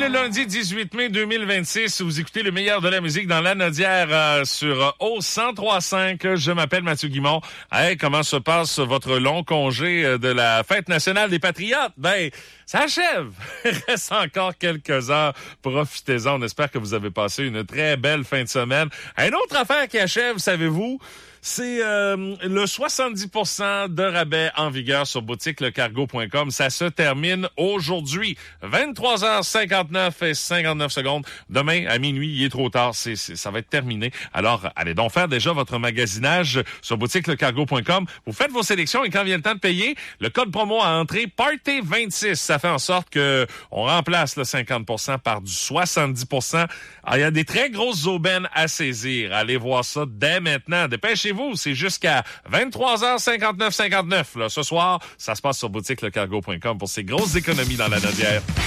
le lundi 18 mai 2026. Vous écoutez le meilleur de la musique dans Lanaudière sur O1035. Je m'appelle Mathieu Guimond. Hey, comment se passe votre long congé de la Fête nationale des Patriotes? Ben, ça achève. Il reste encore quelques heures. Profitez-en. On espère que vous avez passé une très belle fin de semaine. Une autre affaire qui achève, savez-vous? C'est le 70% de rabais en vigueur sur boutiquelecargo.com. Ça se termine aujourd'hui. 23h59 et 59 secondes. Demain, à minuit, il est trop tard. Ça va être terminé. Alors, allez donc faire déjà votre magasinage sur boutiquelecargo.com. Vous faites vos sélections et quand vient le temps de payer, le code promo à entrée Party26. Ça fait en sorte que on remplace le 50% par du 70%. Alors, il y a des très grosses aubaines à saisir. Allez voir ça dès maintenant. Dépêchez-vous. C'est jusqu'à 23h59 là. Ce soir, ça se passe sur boutiquelecargo.com pour ces grosses économies dans la Lanaudière.